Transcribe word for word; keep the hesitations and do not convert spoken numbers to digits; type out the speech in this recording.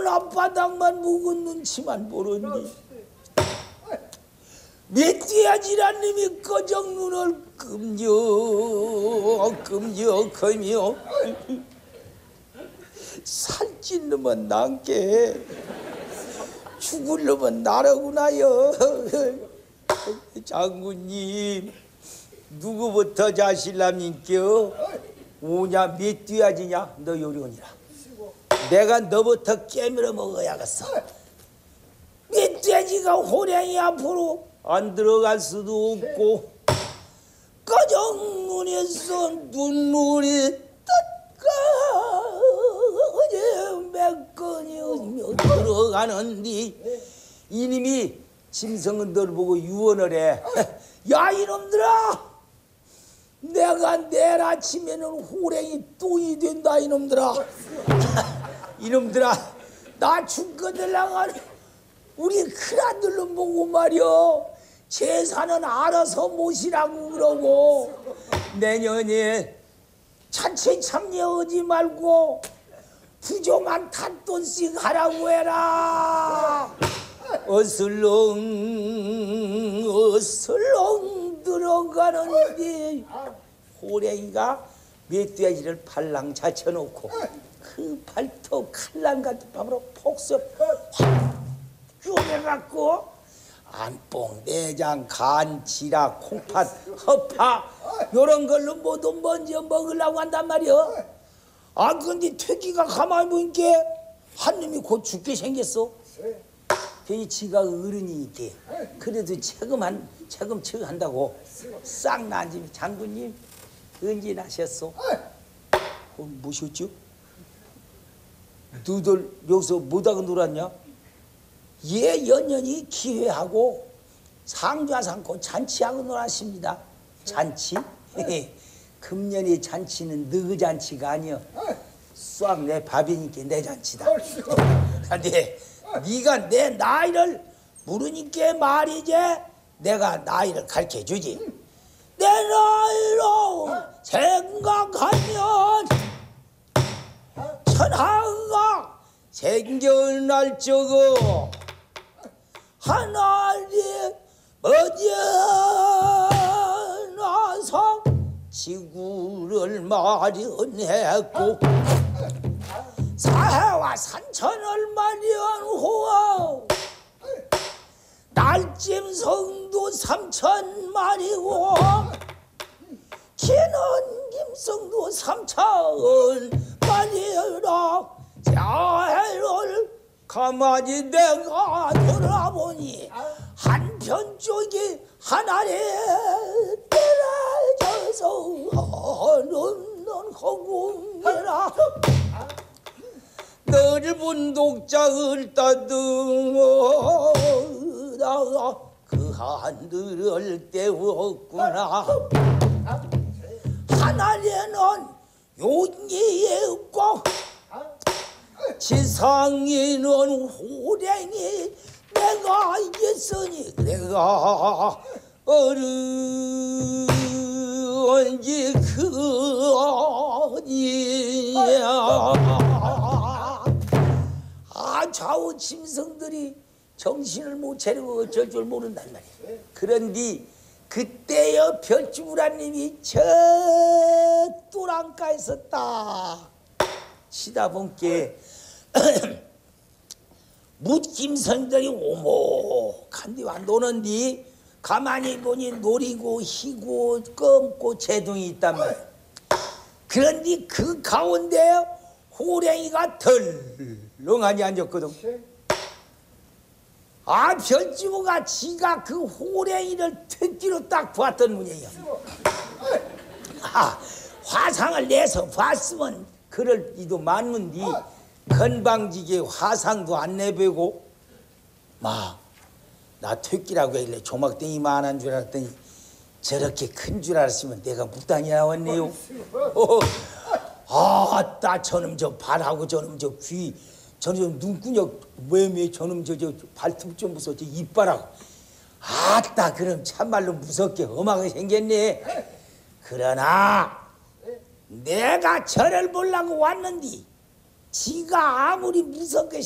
앞바닥만 묵은 눈치만 보는디 멧돼지란 놈이 꺼정 눈을 끔려 끔려 끔려 살찐 놈은 남게 죽을 놈은 나라구나요. 장군님 누구부터 자실남님께요 오냐 멧돼지냐 너 요령이라 내가 너부터 깨물어 먹어야겠어. 멧돼지가 호랭이 앞으로 안 들어갈 수도 없고 꺼정 눈에서 눈물이 떴까 몇 건이 들어가는디 이님이 짐승들 보고 유언을 해. 야 이놈들아 내가 내일 아침에는 호랭이 똥이 된다 이놈들아. 이놈들아 나 죽거들랑한 우리 큰아들로 보고 말이여 제사는 알아서 모시라고 그러고 내년에 잔치 참여하지 말고 부조만 탓돈씩 하라고 해라. 어슬렁 어슬렁 들어가는데 호랭이가 멧돼지를 발랑 자쳐놓고 그 발톱 칼랑 같은 밥으로 폭섭 확 쪼개갖고 안뽕, 내장, 간, 지라, 콩팥, 허파 요런 걸로 모두 먼저 먹으려고 한단 말이야. 아 근데 퇴기가 가만히 보니까 한 놈이 곧 죽게 생겼어. 괜히 지가 어른이니까 그래도 체금한 체금 체금한다고 싹 나앉으면 장군님 언제 나셨어? 어, 뭐셨죠? 너들 여기서 뭐다가 놀았냐? 예 연년이 기회하고 상좌 삼고 잔치하고 놀았습니다. 잔치? 금년의 잔치는 너희 잔치가 아니여. 싹 내 밥이니까 내 잔치다. 근데 네가 내 나이를 물으니까 말이지 내가 나이를 가르쳐주지. 내 나이로 생각하면 천하가 생겨날 적어 하나님 머지나서 지구를 마련했고 사해와 산천을 마련하고 날짐승도 삼천 마리고 기는 김성도 삼천 마리라. 자해를 가만히 내가 돌아보니 한편 쪽이 하나에 떨어져서 눈눈 허공이라. 너를 본 독자를 따듬어다가 그 하늘을 때웠구나. 하늘에는 용이 있고 지상에는 호랭이 내가 있으니 내가 어른지 그니야. 아 좌우 짐승들이 정신을 못 차리고 어쩔 줄 모른단 말이야. 그런데 그때여 별주부라님이 저 뚜랑가에서 딱 치다 본게 묻김선들이 오목한데 와 노는디 가만히 보니 노리고 희고 검고 재둥이 있단 말이야. 그런데 그 가운데 호랭이가 덜렁하니 앉았거든. 아 별주부가 지가 그 호랭이를 특기로 딱 보았던 문이에요. 아 화상을 내서 봤으면 그럴 이도 많은디 건방지게 화상도 안 내배고 마 나 퇴끼라고 했길래 조막땡이만 줄 알았더니 저렇게 큰 줄 알았으면 내가 무당이 나왔네요. 어, 아따 저놈 저 발하고 저놈 저 귀 저놈 눈구녕 매매 저놈 저 저 발톱 좀 무서워 저 이빨하고 아따 그럼 참말로 무섭게 험하게 생겼네. 그러나 내가 저를 보려고 왔는데 지가 아무리 무섭게